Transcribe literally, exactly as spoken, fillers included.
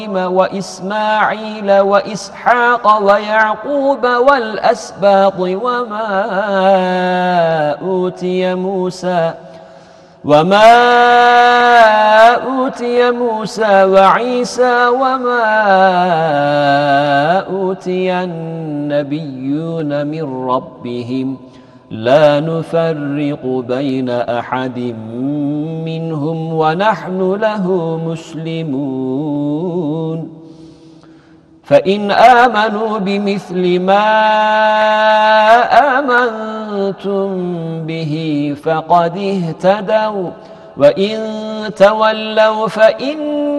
وإسماعيل وإسحاق ويعقوب والأسباط وما أوتي موسى وما أوتي موسى وعيسى وما أوتي النبيون من ربهم لا نفرق بين أحد منهم ونحن له مسلمون فإن آمنوا بمثل ما آمنتم به فقد اهتدوا وإن تولوا فإن